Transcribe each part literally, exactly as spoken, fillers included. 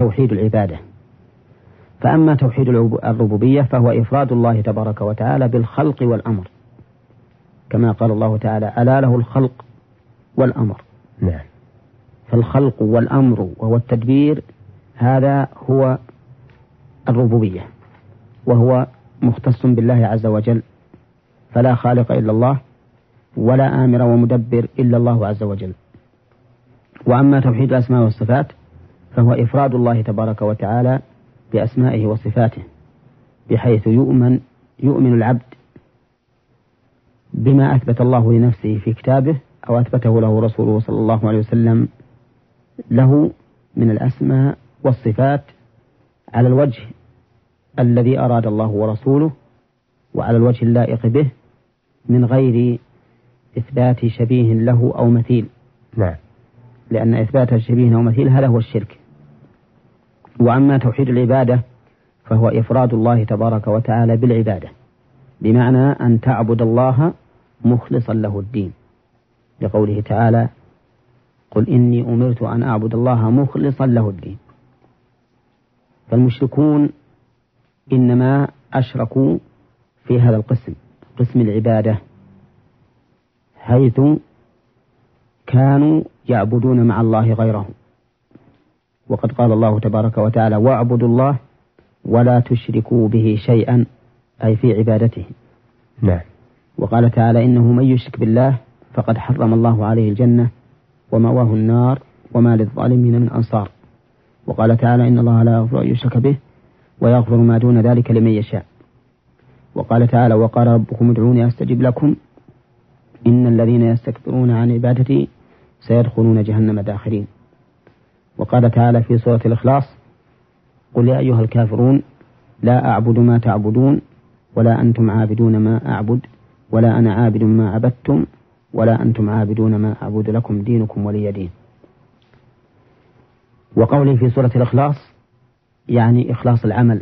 توحيد العبادة. فأما توحيد الربوبية فهو إفراد الله تبارك وتعالى بالخلق والأمر، كما قال الله تعالى: ألا له الخلق والأمر. نعم. فالخلق والأمر وهو التدبير هذا هو الربوبية، وهو مختص بالله عز وجل، فلا خالق إلا الله ولا آمر ومدبر إلا الله عز وجل. وأما توحيد الأسماء والصفات فهو إفراد الله تبارك وتعالى بأسمائه وصفاته، بحيث يؤمن يؤمن العبد بما أثبت الله لنفسه في كتابه أو أثبته له رسوله صلى الله عليه وسلم له من الأسماء والصفات على الوجه الذي أراد الله ورسوله، وعلى الوجه اللائق به، من غير إثبات شبيه له أو مثيل. نعم. لأن إثبات شبيه أو مثيل هذا هو الشرك. وأما توحيد العبادة فهو إفراد الله تبارك وتعالى بالعبادة، بمعنى أن تعبد الله مخلصا له الدين، لقوله تعالى: قل إني أمرت أن أعبد الله مخلصا له الدين. فالمشركون إنما أشركوا في هذا القسم، قسم العبادة، حيث كانوا يعبدون مع الله غيره. وقد قال الله تبارك وتعالى: واعبدوا الله ولا تشركوا به شيئا، أي في عبادته. نعم. وقال تعالى: إنه من يشرك بالله فقد حرم الله عليه الجنة ومأواه النار وما للظالمين من أنصار. وقال تعالى: إن الله لا يغفر أن يشرك به ويغفر ما دون ذلك لمن يشاء. وقال تعالى: وقال ربكم ادعوني أستجب لكم إن الذين يستكبرون عن عبادتي سيدخلون جهنم داخرين. وقال تعالى في سورة الإخلاص: قل يا أيها الكافرون لا أعبد ما تعبدون ولا أنتم عابدون ما أعبد ولا أنا عابد ما عبدتم ولا أنتم عابدون ما أعبد لكم دينكم ولي دين. وقوله في سورة الإخلاص يعني إخلاص العمل،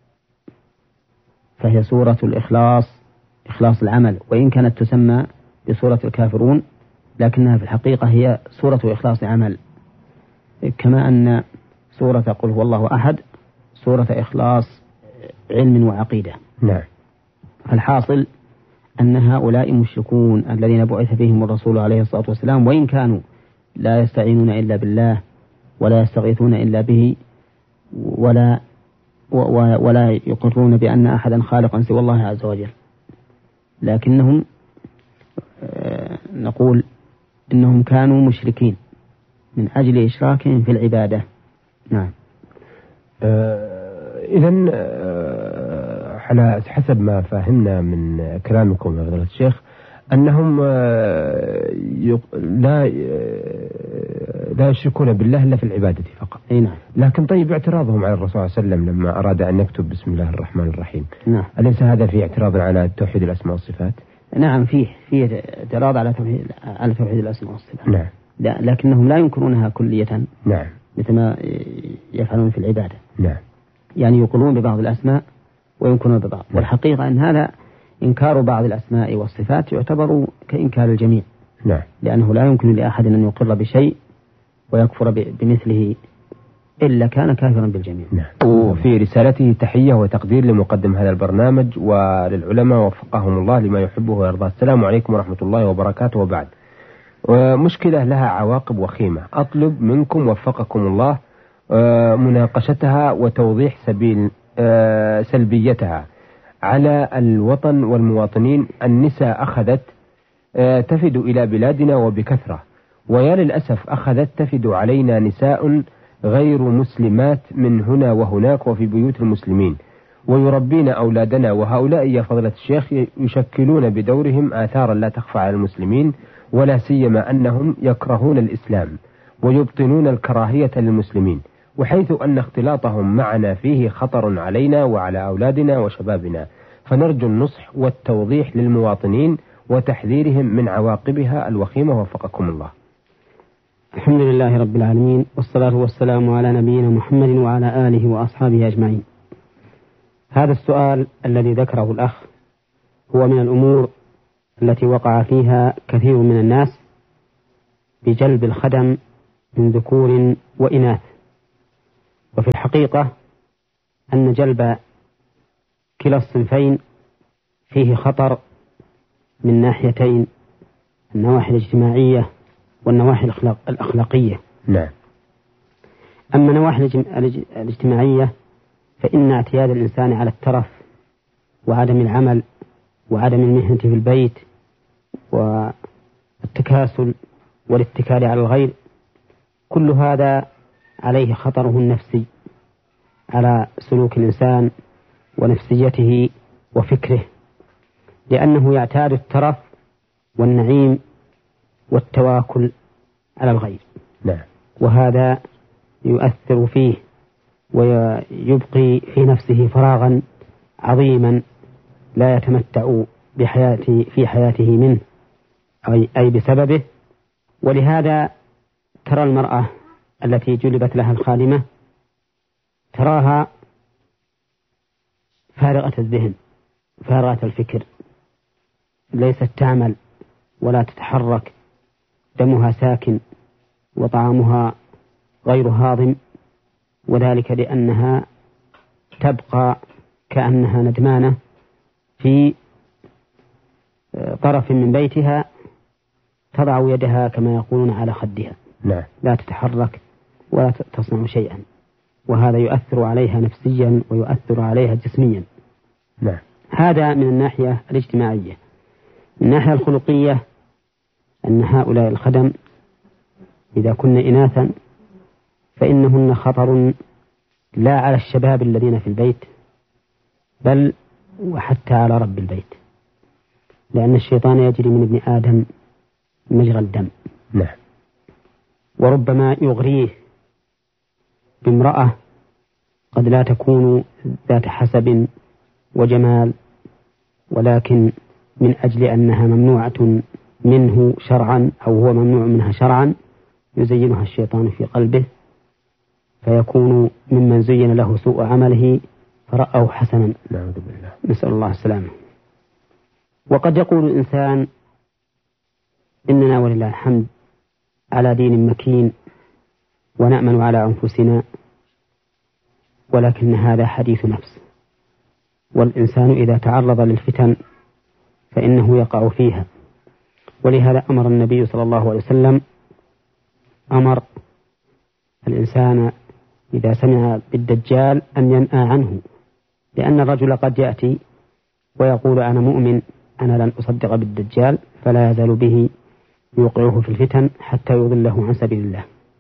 فهي سورة الإخلاص، إخلاص العمل، وإن كانت تسمى بسورة الكافرون لكنها في الحقيقة هي سورة إخلاص عمل، كما أن سورة قل هو الله أحد سورة إخلاص علم وعقيدة. نعم. فالحاصل أن هؤلاء مشركون الذين بعث بهم الرسول عليه الصلاة والسلام، وإن كانوا لا يستعينون إلا بالله ولا يستغيثون إلا به ولا ولا يقرون بأن أحدا خالقا سوى الله عز وجل، لكنهم نقول إنهم كانوا مشركين من أجل إشراكهم في العبادة. نعم. آه إذن آه على حسب ما فهمنا من كلامكم يا فضيلة الشيخ أنهم آه لا لا يشركون بالله إلا في العبادة فقط. أي نعم. لكن طيب اعتراضهم على الرسول صلى الله عليه وسلم لما أراد أن يكتب بسم الله الرحمن الرحيم، نعم، أليس هذا في اعتراض على توحيد الأسماء والصفات؟ نعم، فيه فيه اعتراض على توحيد على توحيد الأسماء والصفات. نعم. لا، لكنهم لا ينكرونها كلية. نعم. مثل ما يفعلون في العبادة. نعم. يعني يقولون ببعض الأسماء وينكرون ببعض. نعم. والحقيقة أن هذا إنكار بعض الأسماء والصفات يعتبر كإنكار الجميع. نعم. لأنه لا يمكن لأحد أن يقر بشيء ويكفر بمثله إلا كان كافرا بالجميع. نعم. وفي رسالته تحية وتقدير لمقدم هذا البرنامج وللعلماء وفقهم الله لما يحبه ويرضاه. السلام عليكم ورحمة الله وبركاته. وبعد، مشكلة لها عواقب وخيمة، أطلب منكم وفقكم الله مناقشتها وتوضيح سبيل سلبيتها على الوطن والمواطنين. النساء أخذت تفد إلى بلادنا وبكثرة، ويا للأسف أخذت تفد علينا نساء غير مسلمات من هنا وهناك وفي بيوت المسلمين، ويربين أولادنا، وهؤلاء يا فضيلة الشيخ يشكلون بدورهم آثارا لا تخفى على المسلمين، ولا سيما أنهم يكرهون الإسلام ويبطنون الكراهية للمسلمين، وحيث أن اختلاطهم معنا فيه خطر علينا وعلى أولادنا وشبابنا، فنرجو النصح والتوضيح للمواطنين وتحذيرهم من عواقبها الوخيمة وفقكم الله. الحمد لله رب العالمين، والصلاة والسلام على نبينا محمد وعلى آله وأصحابه أجمعين. هذا السؤال الذي ذكره الأخ هو من الأمور التي وقع فيها كثير من الناس بجلب الخدم من ذكور وإناث، وفي الحقيقة أن جلب كلا الصنفين فيه خطر من ناحيتين: النواحي الاجتماعية والنواحي الأخلاقية. نعم. أما النواحي الاجتماعية فإن اعتياد الإنسان على الترف وعدم العمل وعدم المهنة في البيت والتكاسل والاتكال على الغير، كل هذا عليه خطره النفسي على سلوك الإنسان ونفسيته وفكره، لأنه يعتاد الترف والنعيم والتواكل على الغير. نعم. وهذا يؤثر فيه ويبقي في نفسه فراغا عظيما لا يتمتع بحياته في حياته منه أي, أي بسببه. ولهذا ترى المرأة التي جلبت لها الخادمة تراها فارغة الذهن فارغة الفكر، ليست تعمل ولا تتحرك، دمها ساكن وطعامها غير هاضم، وذلك لأنها تبقى كأنها ندمانة في طرف من بيتها تضع يدها كما يقولون على خدها. نعم. لا تتحرك ولا تصنع شيئا، وهذا يؤثر عليها نفسيا ويؤثر عليها جسميا. نعم. هذا من الناحية الاجتماعية. من الناحية الخلقية أن هؤلاء الخدم إذا كن إناثا فإنهن خطر لا على الشباب الذين في البيت بل وحتى على رب البيت، لأن الشيطان يجري من ابن آدم مجرى الدم. نعم. وربما يغريه بامرأة قد لا تكون ذات حسب وجمال، ولكن من أجل أنها ممنوعة منه شرعا أو هو ممنوع منها شرعا يزينها الشيطان في قلبه فيكون ممن زين له سوء عمله فرأه حسنا. نعوذ بالله. نسأل الله السلامة. وقد يقول الإنسان إننا ولله الحمد على دين مكين ونأمن على أنفسنا، ولكن هذا حديث نفس، والإنسان إذا تعرض للفتن فإنه يقع فيها. ولهذا أمر النبي صلى الله عليه وسلم أمر الإنسان إذا سمع بالدجال أن ينأى عنه، لأن الرجل قد يأتي ويقول أنا مؤمن أنا لن أصدق بالدجال، فلا يزال به يوقعه في الفتن حتى يضله عن سبيل الله.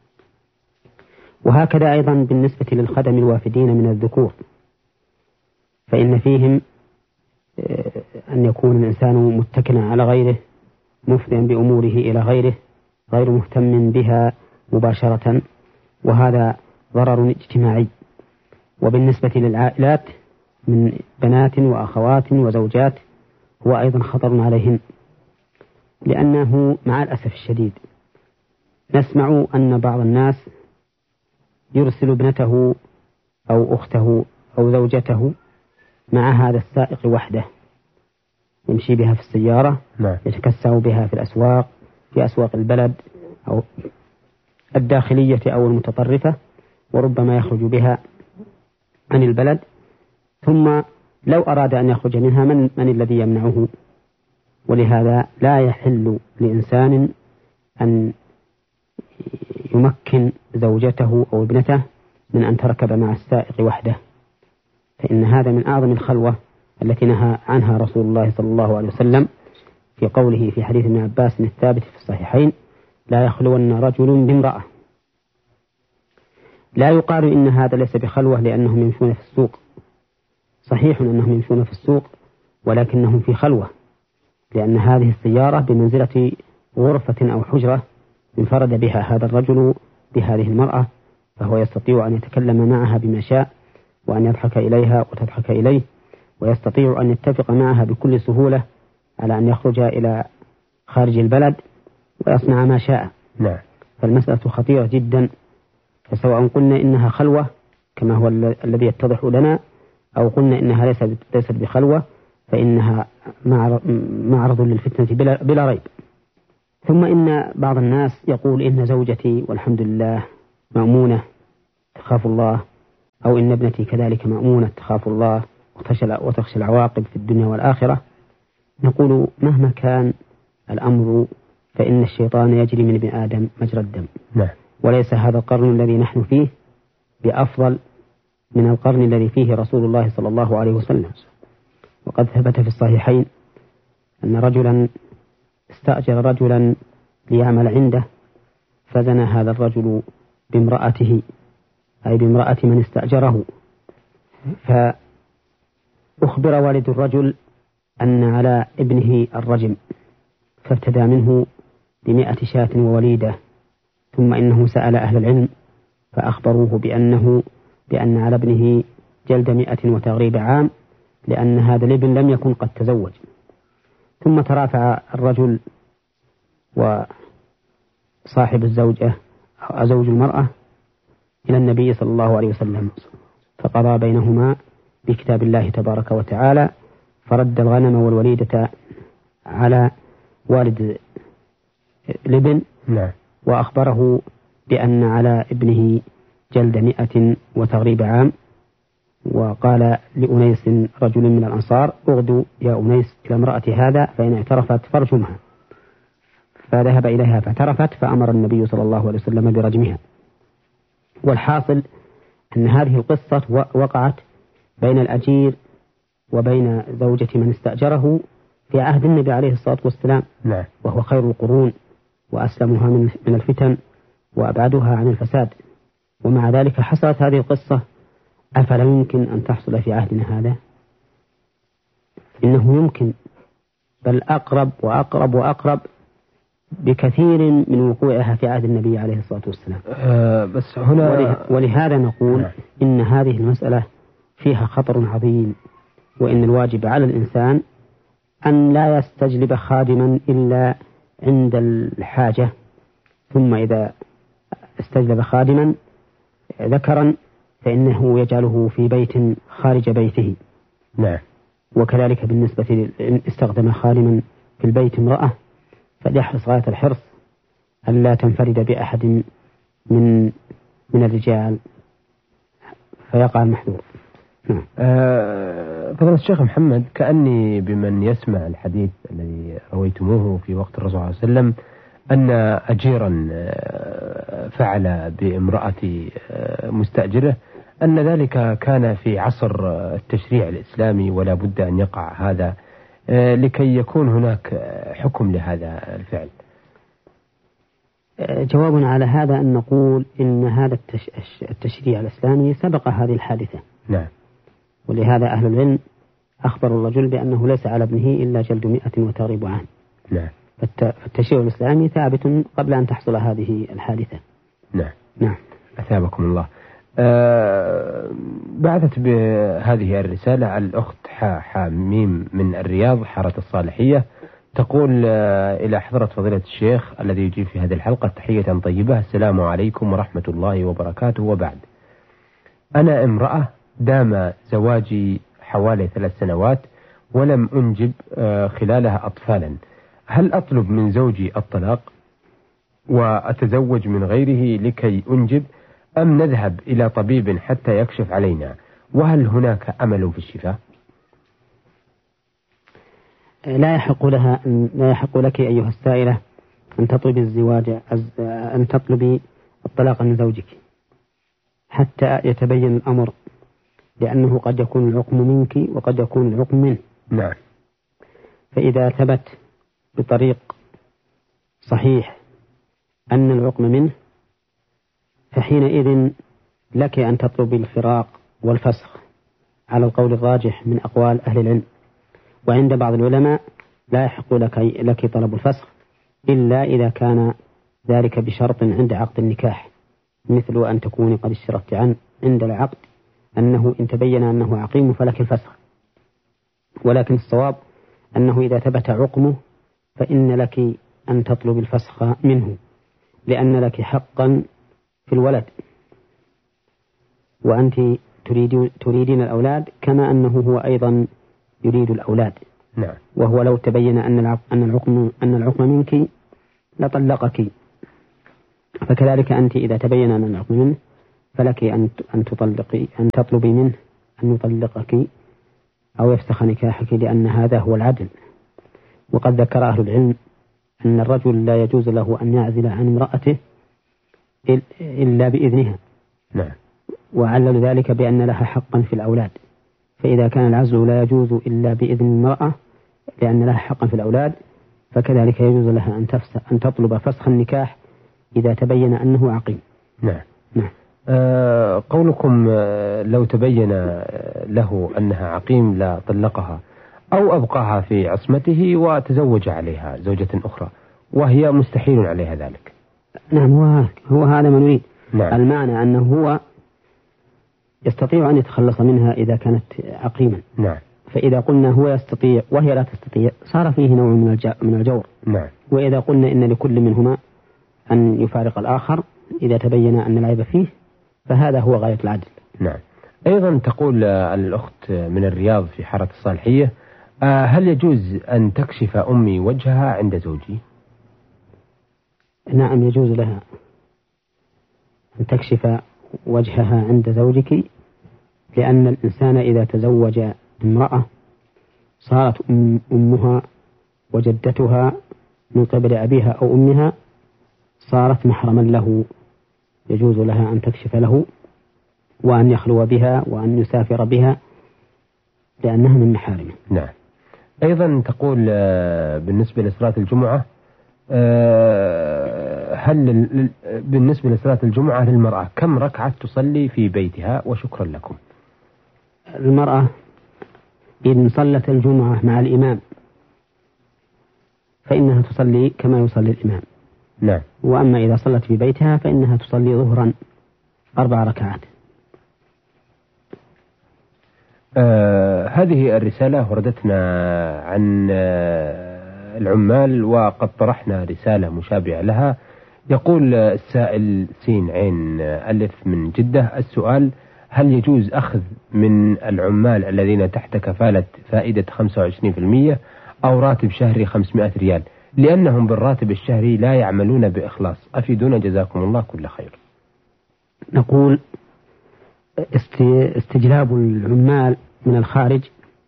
وهكذا أيضا بالنسبة للخدم الوافدين من الذكور، فإن فيهم أن يكون الإنسان متكلا على غيره مفضيا بأموره إلى غيره غير مهتم بها مباشرة، وهذا ضرر اجتماعي. وبالنسبة للعائلات من بنات وأخوات وزوجات هو أيضا خطر عليهن، لأنه مع الأسف الشديد نسمع أن بعض الناس يرسل ابنته أو أخته أو زوجته مع هذا السائق وحده، يمشي بها في السيارة. نعم. يتكسع بها في الأسواق في أسواق البلد أو الداخلية أو المتطرفة، وربما يخرج بها عن البلد، ثم لو أراد أن يخرج منها من, من الذي يمنعه؟ ولهذا لا يحل لإنسان أن يمكن زوجته أو ابنته من أن تركب مع السائق وحده، فإن هذا من أعظم الخلوة التي نهى عنها رسول الله صلى الله عليه وسلم في قوله في حديث ابن عباس الثابت في الصحيحين: لا يخلون رجل بامرأة. لا يقال إن هذا ليس بخلوة لأنهم يمشون في السوق، صحيح أنهم يمشون في السوق ولكنهم في خلوة، لأن هذه السيارة بمنزلة غرفة أو حجرة انفرد بها هذا الرجل بهذه المرأة، فهو يستطيع أن يتكلم معها بما شاء وأن يضحك إليها وتضحك إليه، ويستطيع أن يتفق معها بكل سهولة على أن يخرج إلى خارج البلد ويصنع ما شاء. نعم. فالمسألة خطيرة جدا، فسواء قلنا إنها خلوة كما هو الذي يتضح لنا أو قلنا إنها ليست بخلوة فإنها معرض للفتنة بلا, بلا ريب. ثم إن بعض الناس يقول إن زوجتي والحمد لله مأمونة تخاف الله أو إن ابنتي كذلك مأمونة تخاف الله وتخشى العواقب في الدنيا والآخرة، نقول مهما كان الأمر فإن الشيطان يجري من ابن آدم مجرى الدم. نعم. وليس هذا القرن الذي نحن فيه بأفضل من القرن الذي فيه رسول الله صلى الله عليه وسلم. وقد ثبت في الصحيحين أن رجلا استأجر رجلا ليعمل عنده، فزنى هذا الرجل بامرأته، أي بامرأة من استأجره، فأخبر والد الرجل أن على ابنه الرجم، فابتدى منه بمئة شاة ووليدة، ثم إنه سأل أهل العلم فأخبروه بأنه بأن على ابنه جلد مئة وتغريب عام، لأن هذا الابن لم يكن قد تزوج. ثم ترافع الرجل وصاحب الزوجة أو زوج المرأة إلى النبي صلى الله عليه وسلم، فقضى بينهما بكتاب الله تبارك وتعالى، فرد الغنم والوليدة على والد الابن. نعم. وأخبره بأن على ابنه جلد مئة وتغريب عام، وقال لأنيس رجل من الأنصار: اغدوا يا أنيس إلى امرأة هذا، فإن اعترفت فارجمها. فذهب إليها فاعترفت، فأمر النبي صلى الله عليه وسلم برجمها. والحاصل أن هذه القصة وقعت بين الأجير وبين زوجة من استأجره في عهد النبي عليه الصلاة والسلام. نعم. وهو خير القرون وأسلمها من الفتن وأبعدها عن الفساد، ومع ذلك حصلت هذه القصة. أفلا يمكن أن تحصل في عهدنا هذا؟ إنه يمكن، بل أقرب وأقرب وأقرب بكثير من وقوعها في عهد النبي عليه الصلاة والسلام. أه بس هنا ولهذا نقول نعم. إن هذه المسألة فيها خطر عظيم، وإن الواجب على الإنسان أن لا يستجلب خادما إلا عند الحاجة، ثم إذا استجلب خادما ذكرا فإنه يجعله في بيت خارج بيته. نعم. وكذلك بالنسبة استخدم خادما في البيت امرأة، فليحرص غاية الحرص أن لا تنفرد بأحد من من الرجال فيقع المحذور. نعم. أه فضيلة الشيخ محمد، كأني بمن يسمع الحديث الذي رويتموه في وقت الرسول صلى الله عليه وسلم أن أجيرا فعل بامرأة مستأجره، أن ذلك كان في عصر التشريع الإسلامي ولا بد أن يقع هذا لكي يكون هناك حكم لهذا الفعل. جواب على هذا أن نقول إن هذا التشريع الإسلامي سبق هذه الحادثة. نعم. ولهذا أهل العلم أخبروا الرجل بأنه ليس على ابنه إلا جلد مئة وتغريب عام. نعم. فالتشريع الإسلامي ثابت قبل أن تحصل هذه الحادثة. نعم. نعم. أثابكم الله. أه بعثت بهذه الرسالة الأخت حاميم من الرياض حارة الصالحية، تقول أه إلى حضرة فضيلة الشيخ الذي يجيب في هذه الحلقة تحية طيبة: السلام عليكم ورحمة الله وبركاته. وبعد، أنا امرأة دام زواجي حوالي ثلاث سنوات ولم أنجب أه خلالها أطفالا، هل أطلب من زوجي الطلاق وأتزوج من غيره لكي أنجب، أم نذهب إلى طبيب حتى يكشف علينا؟ وهل هناك أمل في الشفاء؟ لا يحق لها لا يحق لك أيها السائلة أن تطلبي الزواج أن تطلبي الطلاق من زوجك حتى يتبين الأمر، لأنه قد يكون العقم منك وقد يكون العقم منه. نعم. فإذا ثبت بطريق صحيح أن العقم منه، فحينئذ لك أن تطلبي الفراق والفسخ على القول الراجح من أقوال أهل العلم. وعند بعض العلماء لا يحق لك, لك طلب الفسخ إلا إذا كان ذلك بشرط عند عقد النكاح، مثل أن تكوني قد اشترطت عن عند العقد أنه إن تبين أنه عقيم فلك الفسخ. ولكن الصواب أنه إذا ثبت عقمه فإن لك أن تطلب الفسخ منه، لأن لك حقا في الولد، وأنت تريد تريدين الأولاد كما أنه هو أيضا يريد الأولاد. نعم. وهو لو تبين أن أن العقم أن العقم منك لطلقك، فكذلك أنت إذا تبين أن العقم منه فلك أن أن تطلقي أن تطلبي منه أن يطلقك أو يفسخ نكاحك، لأن هذا هو العدل. وقد ذكر أهل العلم أن الرجل لا يجوز له أن يعزل عن امرأته إلا بإذنها. نعم. وعلل ذلك بأن لها حقا في الأولاد، فإذا كان العزل لا يجوز إلا بإذن المرأة لأن لها حقا في الأولاد، فكذلك يجوز لها أن أن تطلب فسخ النكاح إذا تبين أنه عقيم. نعم. نعم. آه قولكم آه لو تبين له أنها عقيم لا طلقها أو أبقاها في عصمته وتزوج عليها زوجة أخرى وهي مستحيل عليها ذلك. نعم، هو, هو هذا ما نريد. نعم. المعنى أنه هو يستطيع أن يتخلص منها إذا كانت عقيما. نعم. فإذا قلنا هو يستطيع وهي لا تستطيع صار فيه نوع من الجور. نعم. وإذا قلنا إن لكل منهما أن يفارق الآخر إذا تبين أن العيب فيه فهذا هو غاية العدل. نعم. أيضا تقول الأخت من الرياض في حارة الصالحية: هل يجوز أن تكشف أمي وجهها عند زوجي؟ نعم، يجوز لها أن تكشف وجهها عند زوجك، لأن الإنسان إذا تزوج امرأة صارت أمها وجدتها من قبل أبيها أو أمها صارت محرما له، يجوز لها أن تكشف له وأن يخلو بها وأن يسافر بها لأنها من محارمه. نعم. أيضا تقول بالنسبة لصلاة الجمعة، هل بالنسبة لصلاة الجمعة للمرأة كم ركعة تصلي في بيتها؟ وشكرا لكم. المرأة إن صلت الجمعة مع الإمام فإنها تصلي كما يصلي الإمام. نعم. وأما إذا صلت في بيتها فإنها تصلي ظهرا أربع ركعات. آه هذه الرسالة وردتنا عن آه العمال، وقد طرحنا رسالة مشابهة لها. يقول السائل سين عين ألف من جدة: السؤال: هل يجوز أخذ من العمال الذين تحت كفالة فائدة خمسة وعشرين بالمئة أو راتب شهري خمسمائة ريال، لأنهم بالراتب الشهري لا يعملون بإخلاص؟ أفيدونا جزاكم الله كل خير. نقول استجلاب العمال من الخارج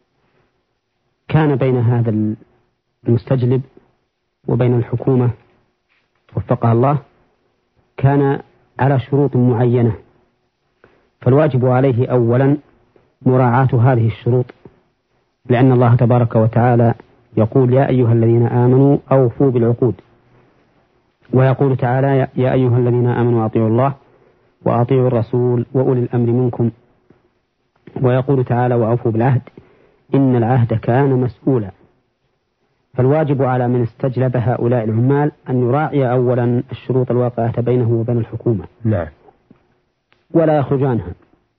كان بين هذا المستجلب وبين الحكومة وفقها الله كان على شروط معينة، فالواجب عليه أولا مراعاة هذه الشروط، لأن الله تبارك وتعالى يقول: يا أيها الذين آمنوا أوفوا بالعقود، ويقول تعالى: يا أيها الذين آمنوا أطيعوا الله وأطيعوا الرسول وأولي الأمر منكم، ويقول تعالى: وأوفوا بالعهد إن العهد كان مسؤولا. فالواجب على من استجلب هؤلاء العمال أن يراعي أولا الشروط الواقعة بينه وبين الحكومة. نعم. ولا يخرج عنها.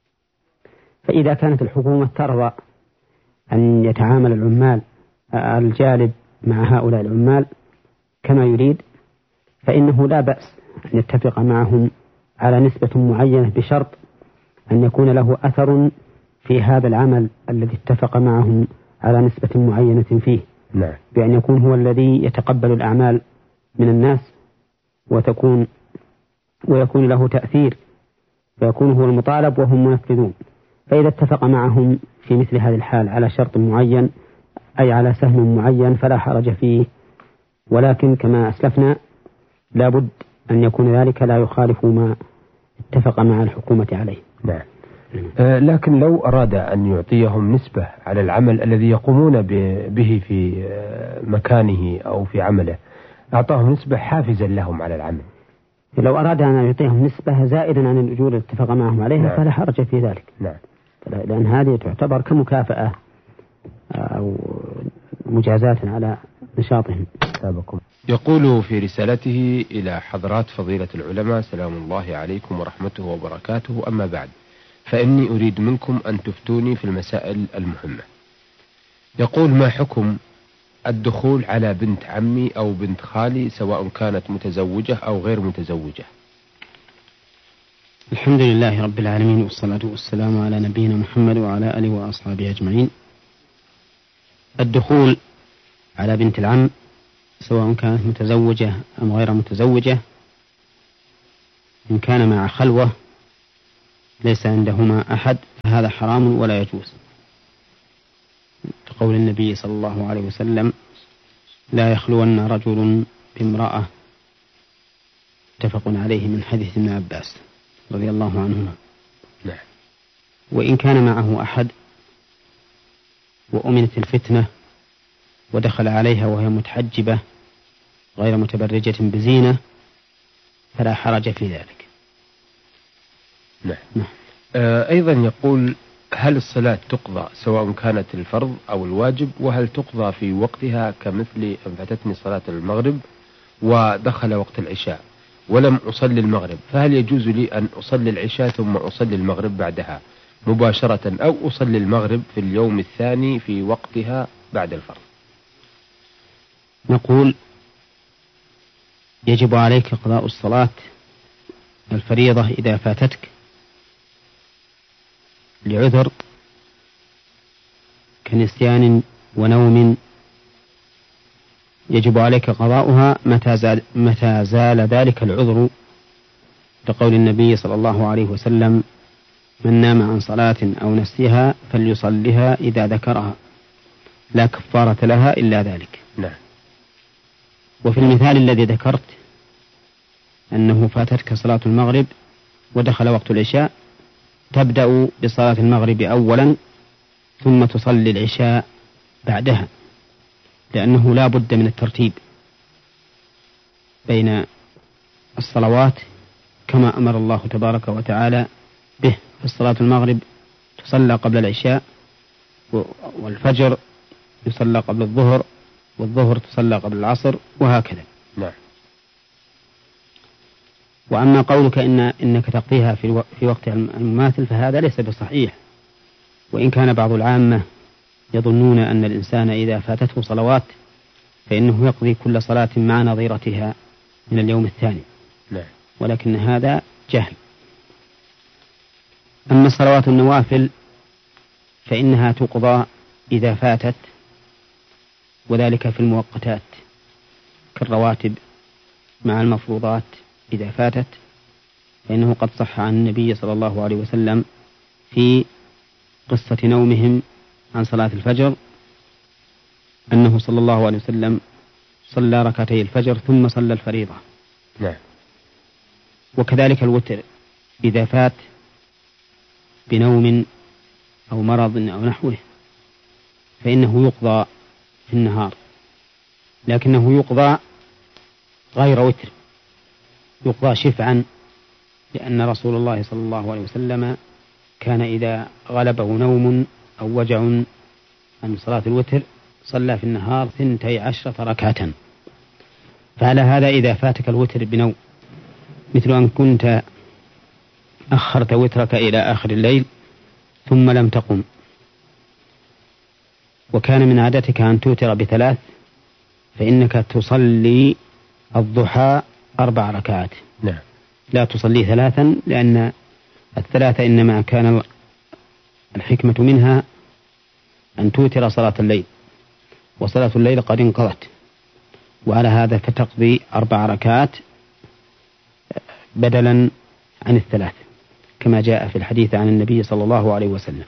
فإذا كانت الحكومة ترضى أن يتعامل العمال الجالب مع هؤلاء العمال كما يريد فإنه لا بأس أن يتفق معهم على نسبة معينة، بشرط أن يكون له أثر في هذا العمل الذي اتفق معهم على نسبة معينة فيه. نعم. بأن يكون هو الذي يتقبل الأعمال من الناس وتكون ويكون له تأثير، فيكون هو المطالب وهم منفذون. فإذا اتفق معهم في مثل هذه الحال على شرط معين أي على سهم معين فلا حرج فيه، ولكن كما أسلفنا لابد أن يكون ذلك لا يخالف ما اتفق مع الحكومة عليه. نعم. آه لكن لو أراد أن يعطيهم نسبة على العمل الذي يقومون به في مكانه أو في عمله، أعطاهم نسبة حافزا لهم على العمل. لو أراد أن يعطيهم نسبة زائدا عن الأجور التي اتفق معهم عليها نعم. فلا حرج في ذلك. نعم. لأن هذه تعتبر كمكافأة أو مجازاة على نشاطهم. يقول في رسالته إلى حضرات فضيلة العلماء: سلام الله عليكم ورحمته وبركاته، أما بعد، فإني أريد منكم أن تفتوني في المسائل المهمة. يقول: ما حكم الدخول على بنت عمي أو بنت خالي سواء كانت متزوجة أو غير متزوجة؟ الحمد لله رب العالمين، والصلاة والسلام على نبينا محمد وعلى آله وأصحابه أجمعين. الدخول على بنت العم سواء كانت متزوجة أم غير متزوجة إن كان مع خلوة ليس عندهما أحد فهذا حرام ولا يجوز، لقول النبي صلى الله عليه وسلم: لا يخلون رجل بامرأة، متفق عليه من حديث ابن عباس رضي الله عنهما. نعم. وإن كان معه أحد وأمنت الفتنة ودخل عليها وهي متحجبة غير متبرجة بزينة فلا حرج في ذلك. نعم. نعم. آه أيضا يقول: هل الصلاة تقضى سواء كانت الفرض أو الواجب؟ وهل تقضى في وقتها كمثل أن فاتتني صلاة المغرب ودخل وقت العشاء ولم أصلي المغرب، فهل يجوز لي أن أصلي العشاء ثم أصلي المغرب بعدها مباشرة، أو أصلي المغرب في اليوم الثاني في وقتها بعد الفرض؟ نقول: يجب عليك قضاء الصلاة الفريضة إذا فاتتك لعذر كنسيان ونوم، يجب عليك قضاؤها متى زال, متى زال ذلك العذر، لقول النبي صلى الله عليه وسلم: من نام عن صلاة أو نسيها فليصلها إذا ذكرها لا كفارة لها إلا ذلك. نعم. وفي المثال الذي ذكرت أنه فاتتك صلاة المغرب ودخل وقت العشاء، تبدأ بصلاة المغرب أولا ثم تصلي العشاء بعدها، لأنه لا بد من الترتيب بين الصلوات كما أمر الله تبارك وتعالى به. فالصلاة المغرب تصلى قبل العشاء، والفجر يصلى قبل الظهر، والظهر تصلى قبل العصر، وهكذا. نعم. وأما قولك إن إنك تقضيها في في وقت المماثل فهذا ليس بصحيح، وإن كان بعض العامة يظنون أن الإنسان إذا فاتته صلوات فإنه يقضي كل صلاة مع نظيرتها من اليوم الثاني. نعم. ولكن هذا جهل. أما صلوات النوافل فإنها تقضى إذا فاتت، وذلك في المؤقتات كالرواتب مع المفروضات إذا فاتت، فإنه قد صح عن النبي صلى الله عليه وسلم في قصة نومهم عن صلاة الفجر أنه صلى الله عليه وسلم صلى ركعتي الفجر ثم صلى الفريضة. نعم. وكذلك الوتر إذا فات بنوم أو مرض أو نحوه فإنه يقضى في النهار، لكنه يقضى غير وتر، يقضى شفعا، لأن رسول الله صلى الله عليه وسلم كان إذا غلبه نوم أو وجع عن صلاة الوتر صلى في النهار ثنتي عشرة ركعة. فعلى هذا إذا فاتك الوتر بنوم، مثل أن كنت أخرت وترك إلى آخر الليل ثم لم تقم، وكان من عادتك أن توتر بثلاث، فإنك تصلي الضحى أربع ركعات. نعم. لا تصلي ثلاثا، لأن الثلاثة إنما كان الحكمة منها أن توتر صلاة الليل، وصلاة الليل قد انقضت، وعلى هذا فتقضي أربع ركعات بدلا عن الثلاث كما جاء في الحديث عن النبي صلى الله عليه وسلم.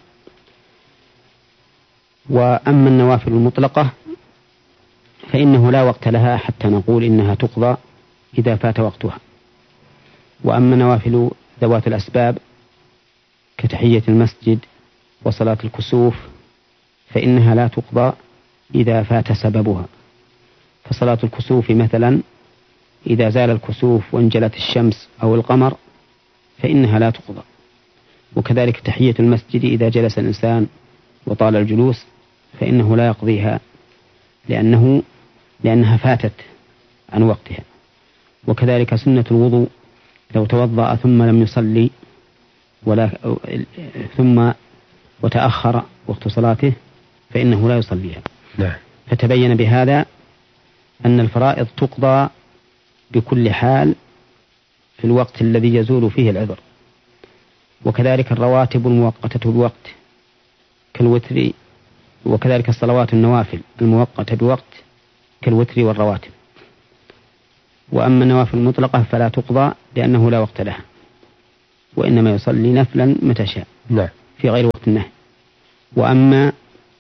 وأما النوافل المطلقة فإنه لا وقت لها حتى نقول إنها تقضى إذا فات وقتها. وأما نوافل ذوات الأسباب كتحية المسجد وصلاة الكسوف فإنها لا تقضى إذا فات سببها. فصلاة الكسوف مثلا إذا زال الكسوف وانجلت الشمس أو القمر فإنها لا تقضى، وكذلك تحية المسجد إذا جلس الإنسان وطال الجلوس فإنه لا يقضيها، لأنه لأنها فاتت عن وقتها. وكذلك سنة الوضوء لو توضأ ثم لم يصلي ولا ثم وتأخر وقت صلاته فإنه لا يصليها. نعم. فتبين بهذا أن الفرائض تقضى بكل حال في الوقت الذي يزول فيه العذر. وكذلك الرواتب المؤقتة بوقت كالوتر، وكذلك الصلوات النوافل المؤقتة بوقت كالوتر والرواتب. وأما النوافل المطلقة فلا تقضى لأنه لا وقت لها. وإنما يصلي نفلا متى شاء نعم. في غير وقت النهي. وأما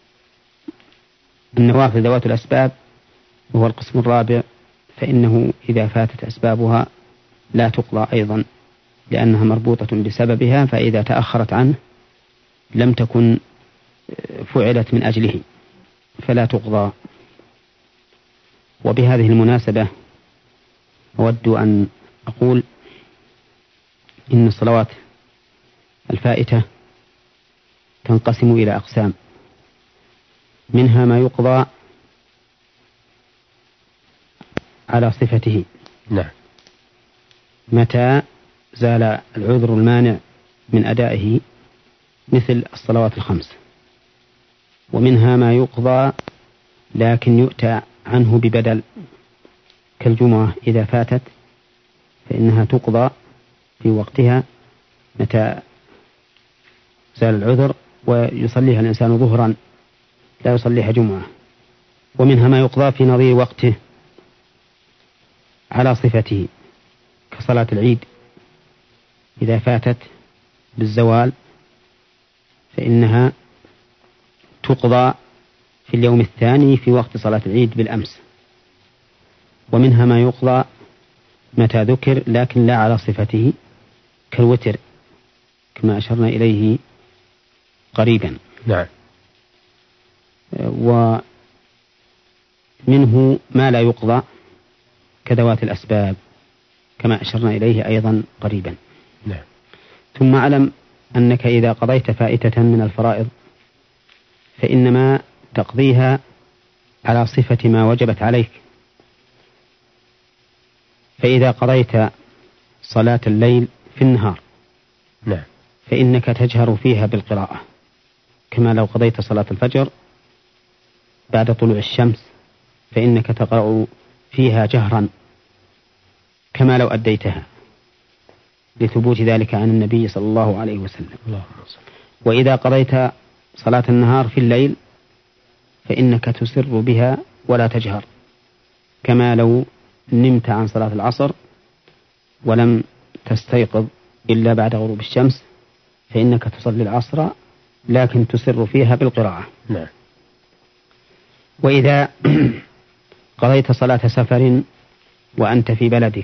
النوافل ذوات الأسباب وهو القسم الرابع فإنه إذا فاتت أسبابها لا تقضى أيضا لأنها مربوطة بسببها، فإذا تأخرت عنه لم تكن فعلت من أجله فلا تقضى. وبهذه المناسبة أود أن أقول إن الصلوات الفائتة تنقسم إلى أقسام، منها ما يقضى على صفته نعم. متى زال العذر المانع من أدائه مثل الصلوات الخمس، ومنها ما يقضى لكن يؤتى عنه ببدل كالجمعة إذا فاتت فإنها تقضى في وقتها متى زال العذر ويصليها الإنسان ظهرا لا يصليها جمعة. ومنها ما يقضى في نظير وقته على صفته كصلاة العيد إذا فاتت بالزوال فإنها تقضى في اليوم الثاني في وقت صلاة العيد بالأمس. ومنها ما يقضى متى ذكر لكن لا على صفته كالوتر كما أشرنا إليه قريبا. نعم. ومنه ما لا يقضى كذوات الأسباب كما أشرنا إليه أيضا قريبا. نعم. ثم أعلم أنك إذا قضيت فائتة من الفرائض فإنما تقضيها على صفة ما وجبت عليك. فإذا قضيت صلاة الليل في النهار نعم. فإنك تجهر فيها بالقراءة كما لو قضيت صلاة الفجر بعد طلوع الشمس فإنك تقرأ فيها جهرا كما لو أديتها لثبوت ذلك عن النبي صلى الله عليه وسلم. الله. وإذا قضيت صلاة النهار في الليل فإنك تسر بها ولا تجهر كما لو نمت عن صلاة العصر ولم تستيقظ إلا بعد غروب الشمس فإنك تصلي العصر لكن تسر فيها بالقراءة. نعم. وإذا قضيت صلاة سفر وأنت في بلدك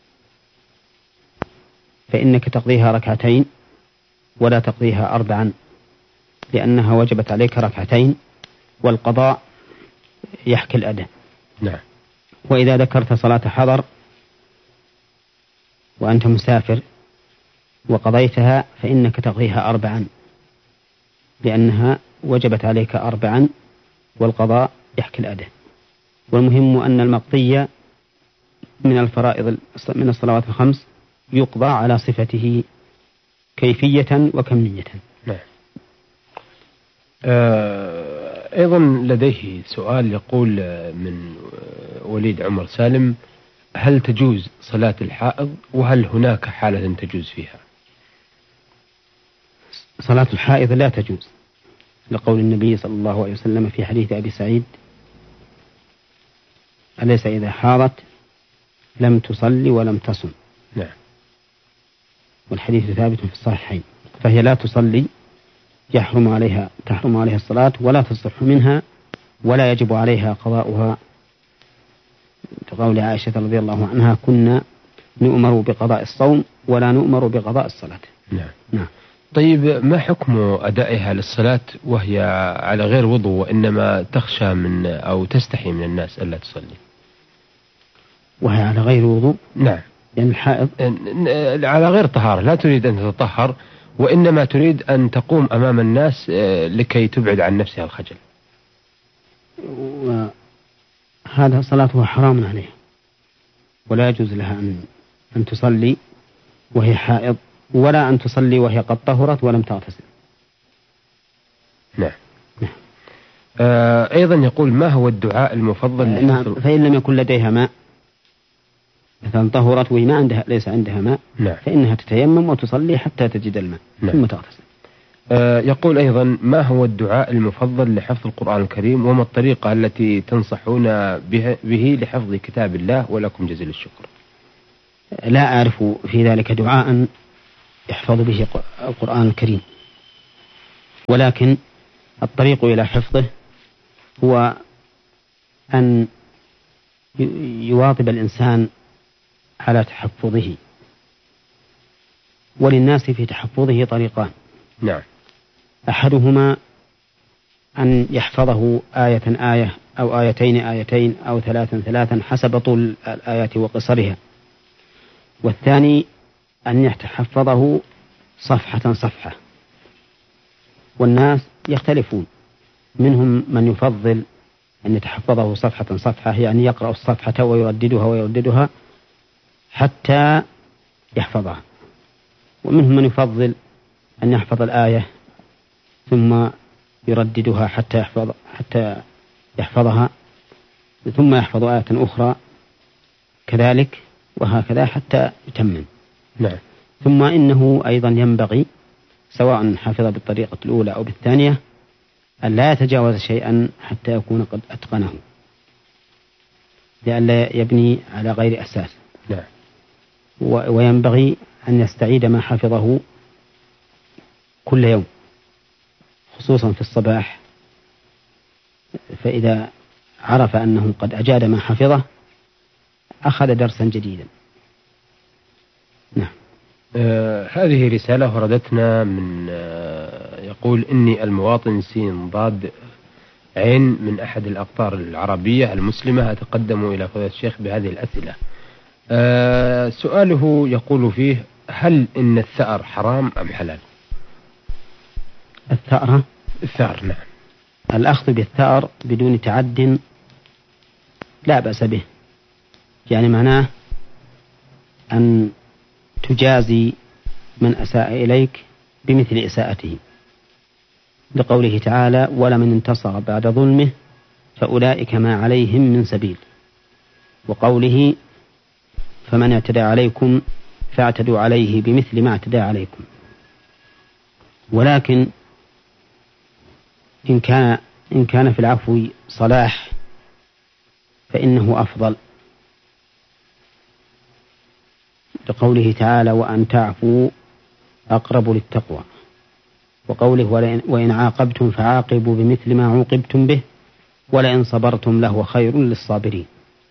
فإنك تقضيها ركعتين ولا تقضيها أربعا لأنها وجبت عليك ركعتين والقضاء يحكي الأداء. نعم. وإذا ذكرت صلاة حضر وأنت مسافر وقضيتها فإنك تقضيها أربعا لأنها وجبت عليك أربعا والقضاء يحكي الأداء. والمهم أن المقضية من الفرائض من الصلوات الخمس يقضى على صفته كيفية وكمية. نعم. آه أيضا لديه سؤال يقول من وليد عمر سالم: هل تجوز صلاة الحائض وهل هناك حالة تجوز فيها؟ صلاة الحائض لا تجوز لقول النبي صلى الله عليه وسلم في حديث أبي سعيد: أليس إذا حاضت لم تصلي ولم تصم. نعم. والحديث ثابت في الصحيحين. فهي لا تصلي يحرم عليها تحرم عليها الصلاة ولا تصح منها ولا يجب عليها قضاؤها كقول عائشة رضي الله عنها: كنا نؤمر بقضاء الصوم ولا نؤمر بقضاء الصلاة. نعم. نعم. طيب، ما حكم أدائها للصلاة وهي على غير وضوء وإنما تخشى من أو تستحي من الناس ألا تصلي؟ وهي على غير وضوء؟ نعم. يعني الحائض على غير طهارة، لا تريد أن تتطهر وإنما تريد أن تقوم أمام الناس لكي تبعد عن نفسها الخجل. وهذا صلاتها حرام عليها ولا يجوز لها أن أن تصلي وهي حائض ولا أن تصلي وهي قد طهرت ولم تغتسل. نعم. نعم. آه أيضا يقول: ما هو الدعاء المفضل؟ آه نعم. فإن لم يكن لديها ماء مثلا طهرت وهي ما عندها ليس عندها ماء، نعم، فإنها تتيمم وتصلي حتى تجد الماء، نعم، ثم تغتسل. آه يقول أيضا: ما هو الدعاء المفضل لحفظ القرآن الكريم وما الطريقة التي تنصحون به, به لحفظ كتاب الله ولكم جزيل الشكر؟ لا أعرف في ذلك دعاء يحفظ به القرآن الكريم، ولكن الطريق إلى حفظه هو أن يواظب الإنسان على تحفظه. وللناس في تحفظه طريقان. نعم. أحدهما أن يحفظه آية آية أو آيتين آيتين أو ثلاثا ثلاثا حسب طول الآيات وقصرها. والثاني أن يتحفظه صفحة صفحة. والناس يختلفون، منهم من يفضل أن يتحفظه صفحة صفحة، يعني يقرأ الصفحة ويرددها ويرددها حتى يحفظها، ومنهم من يفضل أن يحفظ الآية ثم يرددها حتى يحفظ حتى يحفظها ثم يحفظ آية أخرى كذلك، وهكذا حتى يتمم. نعم. ثم إنه أيضا ينبغي سواء حفظ بالطريقة الأولى أو بالثانية أن لا يتجاوز شيئا حتى يكون قد أتقنه، لئلا يبني على غير أساس. نعم. وينبغي أن يستعيد ما حفظه كل يوم، خصوصا في الصباح، فإذا عرف أنه قد أجاد ما حفظه أخذ درسا جديدا. نعم. آه هذه رسالة وردتنا من آه يقول إني المواطن سين ضاد عين من أحد الأقطار العربية المسلمة، أتقدم إلى فضيلة الشيخ بهذه الأسئلة. آه سؤاله يقول فيه: هل إن الثأر حرام أم حلال؟ الثأر الثأر نعم. الأخذ بالثأر بدون تعد لا بأس به، يعني معناه أن تجازي من أساء إليك بمثل إساءته، لقوله تعالى: ولمن انتصر بعد ظلمه فأولئك ما عليهم من سبيل، وقوله: فمن اعتدى عليكم فاعتدوا عليه بمثل ما اعتدى عليكم. ولكن إن كان إن كان في العفو صلاح فإنه أفضل، لقوله تعالى: وأن تعفوا أقرب للتقوى، وقوله: وإن عاقبتم فعاقبوا بمثل ما عوقبتم به ولئن صبرتم لهو خير للصابرين.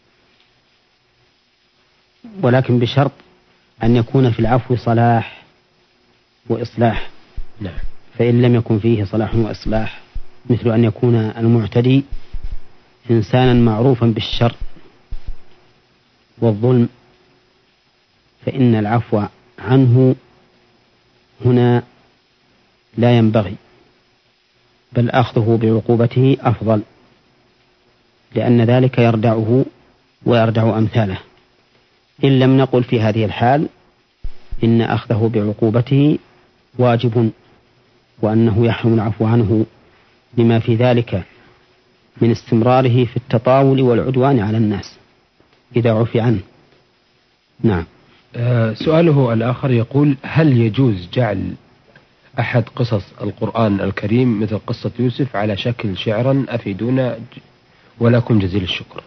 ولكن بشرط أن يكون في العفو صلاح وإصلاح. نعم. فإن لم يكن فيه صلاح وإصلاح، مثل أن يكون المعتدي إنسانا معروفا بالشر والظلم، فإن العفو عنه هنا لا ينبغي، بل أخذه بعقوبته أفضل، لأن ذلك يردعه ويردع أمثاله. إن لم نقل في هذه الحال إن أخذه بعقوبته واجب، وأنه يحرم العفو عنه لما في ذلك من استمراره في التطاول والعدوان على الناس إذا عفي عنه. نعم. آه سؤاله الآخر يقول: هل يجوز جعل أحد قصص القرآن الكريم مثل قصة يوسف على شكل شعرا؟ أفيدونا ولكم جزيل الشكر.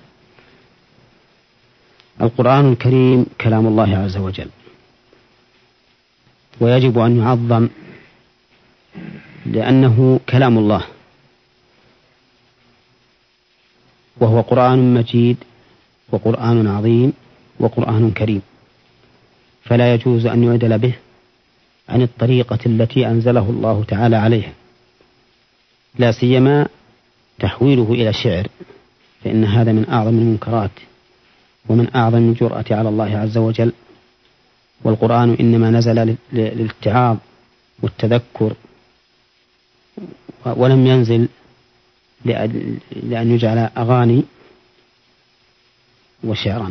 القرآن الكريم كلام الله عز وجل، ويجب أن يعظم لأنه كلام الله، وهو قرآن مجيد وقرآن عظيم وقرآن كريم، فلا يجوز أن يعدل به عن الطريقة التي أنزله الله تعالى عليها، لا سيما تحويله إلى شعر، فإن هذا من أعظم المنكرات ومن أعظم الجرأة على الله عز وجل. والقرآن إنما نزل للاتعاظ والتذكر، ولم ينزل لأن يجعل أغاني وشعرا.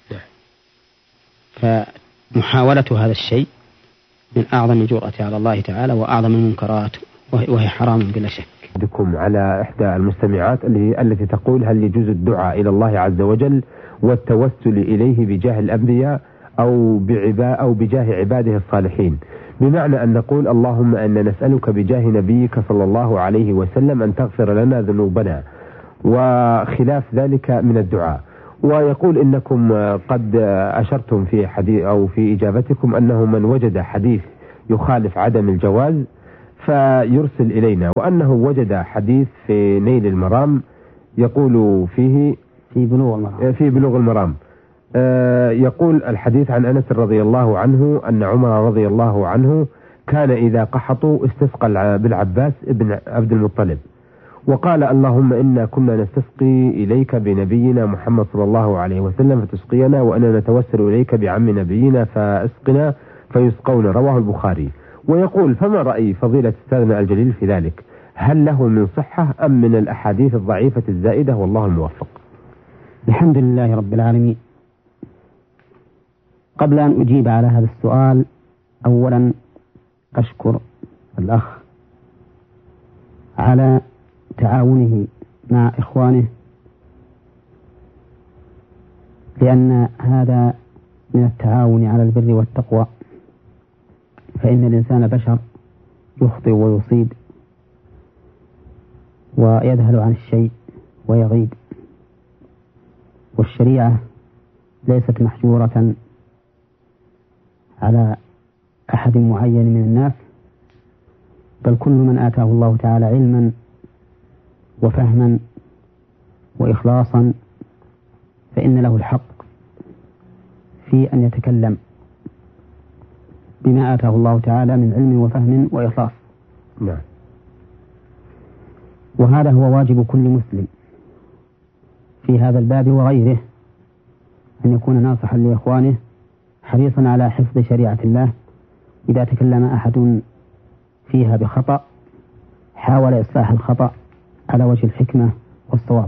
فمحاولة هذا الشيء من أعظم الجرأة على الله تعالى وأعظم المنكرات، وهي حرام بلا شك. بكم على إحدى المستمعات التي تقول: هل يجوز الدعاء إلى الله عز وجل والتوسل إليه بجاه الأنبياء أو بعبا أو بجاه عباده الصالحين، بمعنى أن نقول: اللهم أن نسألك بجاه نبيك صلى الله عليه وسلم أن تغفر لنا ذنوبنا، وخلاف ذلك من الدعاء. ويقول: إنكم قد أشرتم في حديث أو في إجابتكم أنه من وجد حديث يخالف عدم الجواز فيرسل إلينا، وأنه وجد حديث في نيل المرام يقول فيه في بلوغ المرام, في بلوغ المرام يقول الحديث عن أنس رضي الله عنه أن عمر رضي الله عنه كان إذا قحطوا استسقى بالعباس ابن عبد المطلب وقال اللهم إنا كنا نستسقي إليك بنبينا محمد صلى الله عليه وسلم فتسقينا، وأنا نتوسل إليك بعم نبينا فأسقنا فيسقون. رواه البخاري. ويقول فما رأي فضيلة أستاذنا الجليل في ذلك؟ هل له من صحة أم من الأحاديث الضعيفة الزائدة؟ والله الموفق. الحمد لله رب العالمين. قبل أن أجيب على هذا السؤال أولا أشكر الأخ على تعاونه مع إخوانه، لأن هذا من التعاون على البر والتقوى، فإن الإنسان بشر يخطئ ويصيب ويذهل عن الشيء ويغيب، والشريعة ليست محجورة على أحد معين من الناس، بل كل من آتاه الله تعالى علما وفهما وإخلاصا فإن له الحق في أن يتكلم بما آتاه الله تعالى من علم وفهم وإخلاص. نعم. وهذا هو واجب كل مسلم في هذا الباب وغيره، أن يكون ناصحا لإخوانه حريصا على حفظ شريعة الله. إذا تكلم أحد فيها بخطأ حاول إصلاح الخطأ على وجه الحكمة والصواب.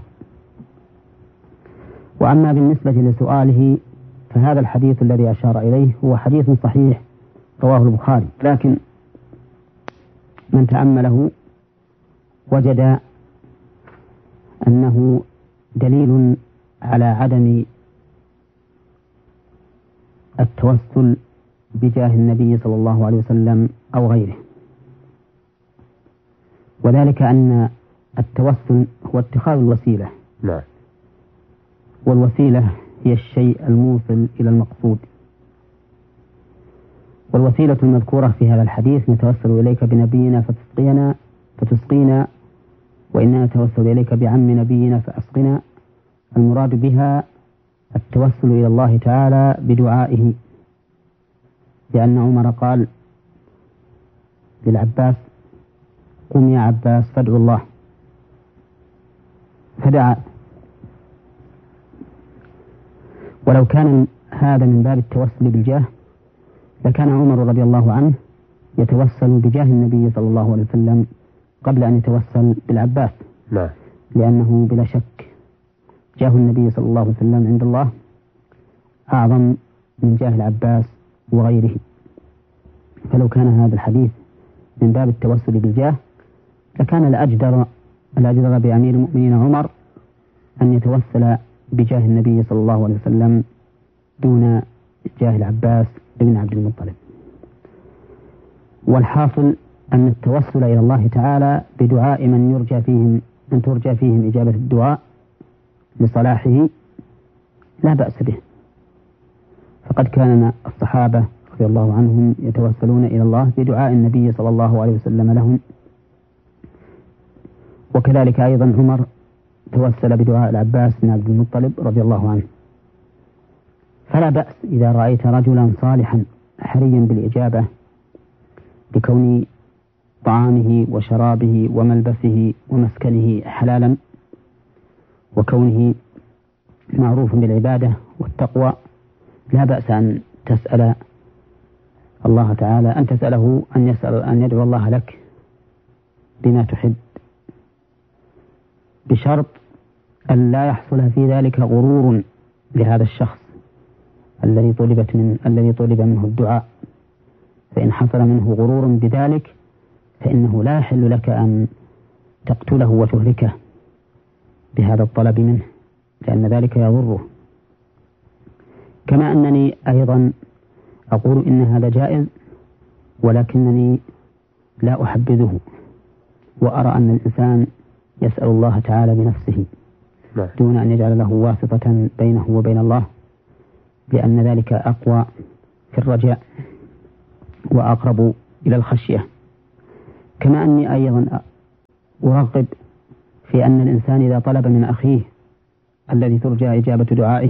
وأما بالنسبة لسؤاله فهذا الحديث الذي أشار إليه هو حديث صحيح رواه البخاري، لكن من تأمله وجد أنه دليل على عدم التوسل بجاه النبي صلى الله عليه وسلم أو غيره، وذلك أن التوسل هو اتخاذ الوسيلة. نعم. والوسيلة هي الشيء الموصل إلى المقصود، والوسيلة المذكورة في هذا الحديث نتوسل إليك بنبينا فتسقينا فتسقينا وإنا نتوسل إليك بعم نبينا فأسقنا. المراد بها التوسل إلى الله تعالى بدعائه، لأن عمر قال للعباس قم يا عباس فادعو الله، فدعا. ولو كان هذا من باب التوسل بالجاه لكان عمر رضي الله عنه يتوسل بجاه النبي صلى الله عليه وسلم قبل أن يتوسل بالعباس. نعم. لأنه بلا شك جاه النبي صلى الله عليه وسلم عند الله أعظم من جاه العباس وغيره. فلو كان هذا الحديث من باب التوسل بالجاه لكان الأجدر الأجدر بأمير المؤمنين عمر أن يتوسل بجاه النبي صلى الله عليه وسلم دون جاه العباس بن عبد المطلب. والحاصل أن التوسل إلى الله تعالى بدعاء من يرجى فيهم أن ترجى فيهم إجابة الدعاء لصلاحه لا بأس به، فقد كان الصحابة رضي الله عنهم يتوسلون إلى الله بدعاء النبي صلى الله عليه وسلم لهم، وكذلك أيضا عمر توسل بدعاء العباس بن عبد المطلب رضي الله عنه. فلا بأس إذا رأيت رجلا صالحا حريا بالإجابة بكون طعامه وشرابه وملبسه ومسكنه حلالا، وكونه معروف بالعبادة والتقوى، لا بأس أن تسأل الله تعالى أن تسأله أن يسأل أن يدعو الله لك بما تحب، بشرط أن لا يحصل في ذلك غرور لهذا الشخص الذي طلبت من الذي طلب منه الدعاء. فإن حصل منه غرور بذلك فإنه لا يحل لك أن تقتله وتهلكه بهذا الطلب منه، لأن ذلك يضره. كما أنني أيضا أقول إن هذا جائز، ولكنني لا أحبذه، وأرى أن الإنسان يسأل الله تعالى بنفسه دون أن يجعل له واسطة بينه وبين الله، لأن ذلك أقوى في الرجاء وأقرب إلى الخشية. كما أني أيضا أرغب في أن الإنسان إذا طلب من أخيه الذي ترجى إجابة دعائه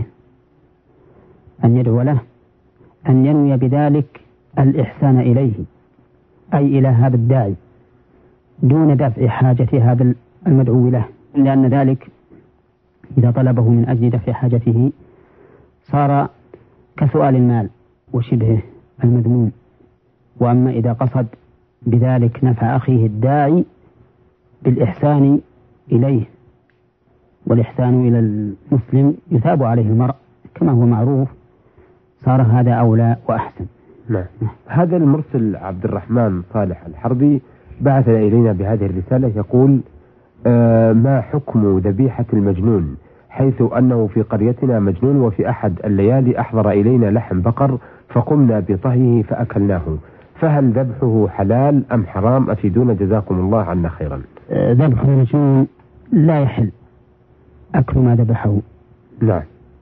أن يدعو له أن ينوي بذلك الإحسان إليه، أي إلى هذا الداعي، دون دفع حاجة هذا المدعو له، لأن ذلك إذا طلبه من أجل دفع حاجته صار كسؤال المال وشبهه المذموم. وأما إذا قصد بذلك نفع أخيه الداعي بالإحسان إليه، والإحسان إلى المسلم يثاب عليه المرء كما هو معروف، صار هذا أولى وأحسن. نعم. هذا المرسل عبد الرحمن صالح الحربي بعث إلينا بهذه الرسالة يقول: آه ما حكم ذبيحة المجنون، حيث أنه في قريتنا مجنون وفي أحد الليالي أحضر إلينا لحم بقر فقمنا بطهيه فأكلناه، فهل ذبحه حلال أم حرام؟ أفيدونا جزاكم الله عنا خيرا. آه ذبح المجنون لا يحل أكل ما ذبحه. نعم.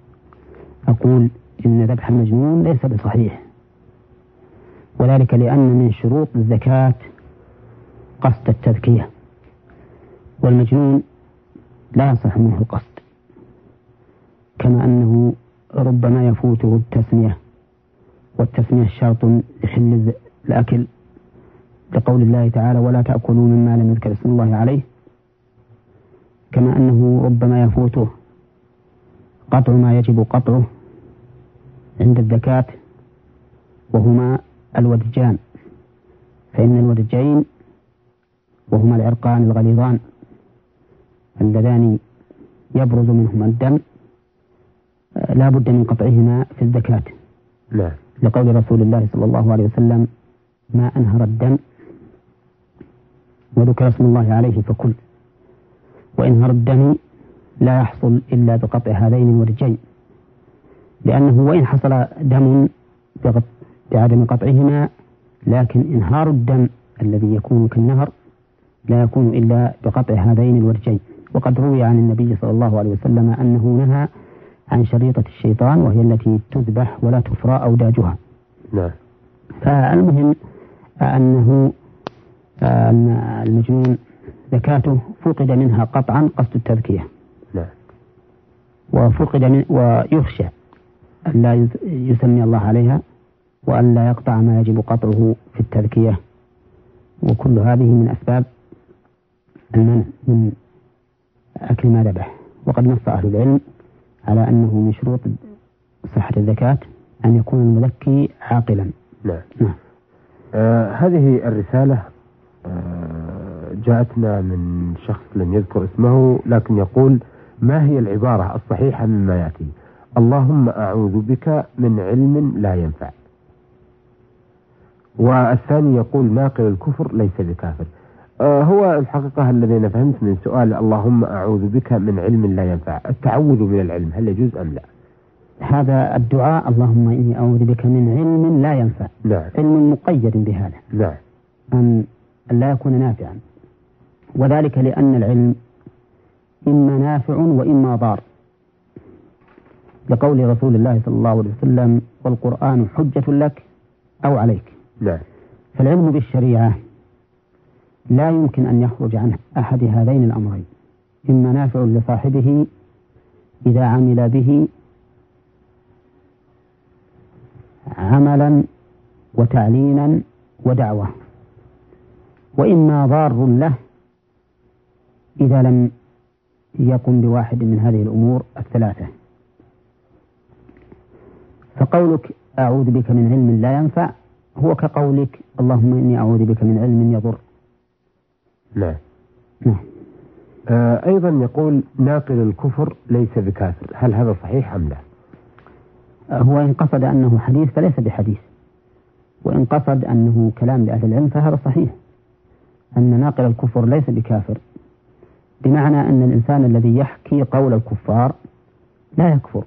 أقول إن ذبح المجنون ليس بصحيح، وذلك لأن من شروط الزكاة قصد التذكية، والمجنون لا يصح منه القصد، كما أنه ربما يفوته التسمية، والتسمية شرط لحل الأكل، لقول الله تعالى: ولا تأكلوا مما لم يذكر اسم الله عليه. كما أنه ربما يفوته قطع ما يجب قطعه عند الزكاة، وهما الودجان، فإن الودجين وهما العرقان الغليظان اللذان يبرز منهما الدم لا بد من قطعهما في الزكاة. لا. لقول رسول الله صلى الله عليه وسلم: ما أنهر الدم وذكر اسم الله عليه فكل. وإنهار الدم لا يحصل إلا بقطع هذين الودجين، لأنه وإن حصل دم بعدم قطعهما، لكن إنهار الدم الذي يكون كالنهر لا يكون إلا بقطع هذين الودجين. وقد روي عن النبي صلى الله عليه وسلم أنه نهى عن شريطة الشيطان، وهي التي تذبح ولا تفرى أوداجها. نعم. فالمهم أنه أن المجنون زكاته فقد منها قطعا قصد التذكية. نعم. وفقد من ويخشى أن لا يسمي الله عليها، وأن لا يقطع ما يجب قطعه في التذكية، وكل هذه من أسباب المنع من أكل ما ذبح. وقد نص أهل العلم على أنه من شروط صحة الزكاة أن يكون المذكي عاقلا. نعم. نعم. آه هذه الرسالة آه جاءتنا من شخص لم يذكر اسمه، لكن يقول: ما هي العبارة الصحيحة مما يأتي؟ اللهم أعوذ بك من علم لا ينفع. والثاني يقول: ناقل الكفر ليس بكافر. آه هو الحقيقة الذي أنا فهمت من سؤال اللهم أعوذ بك من علم لا ينفع، التعوذ من العلم هل يجوز أم لا؟ هذا الدعاء: اللهم إني أعوذ بك من علم لا ينفع. نعم. علم مقيد بهذا. نعم. أن لا يكون نافعا، وذلك لأن العلم إما نافع وإما ضار، لقول رسول الله صلى الله عليه وسلم: والقرآن حجة لك أو عليك. نعم. فالعلم بالشريعة لا يمكن أن يخرج عن أحد هذين الأمرين: إما نافع لصاحبه إذا عمل به عملا وتعليما ودعوة، وإما ضار له إذا لم يقم بواحد من هذه الأمور الثلاثة. فقولك أعوذ بك من علم لا ينفع هو كقولك اللهم إني أعوذ بك من علم يضر. نعم. نعم. آه أيضا يقول: ناقل الكفر ليس بكافر، هل هذا صحيح أم لا؟ هو إن قصد أنه حديث فليس بحديث، وإن قصد أنه كلام لأهل العلم فهذا صحيح، أن ناقل الكفر ليس بكافر، بمعنى أن الإنسان الذي يحكي قول الكفار لا يكفر.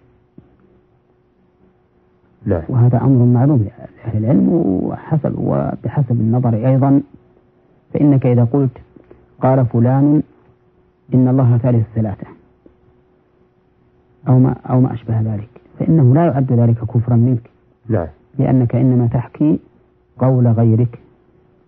لا. وهذا أمر معلوم لأهل العلم، وحسب وبحسب النظر أيضا، فإنك إذا قلت قال فلان إن الله ثالث ثلاثة أو ما, أو ما أشبه ذلك، فإنه لا يعد ذلك كفرا منك. لا. لأنك إنما تحكي قول غيرك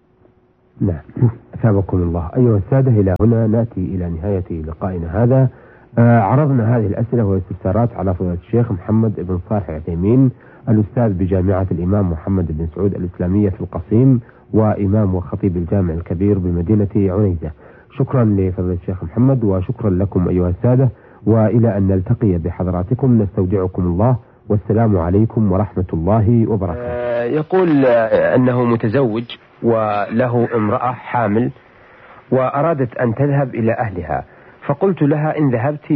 نعم، أثابكم الله. أيها السادة، إلى هنا نأتي إلى نهاية لقائنا هذا. آه عرضنا هذه الأسئلة والاستفسارات على فضيلة الشيخ محمد بن صالح العثيمين، الأستاذ بجامعة الإمام محمد بن سعود الإسلامية في القصيم، وإمام وخطيب الجامع الكبير بمدينة عنيزة. شكرا لفضيلة الشيخ محمد، وشكرا لكم أيها السادة، وإلى أن نلتقي بحضراتكم نستودعكم الله، والسلام عليكم ورحمة الله وبركاته. آه يقول أنه متزوج وله امرأة حامل، وأرادت أن تذهب إلى أهلها، فقلت لها إن ذهبت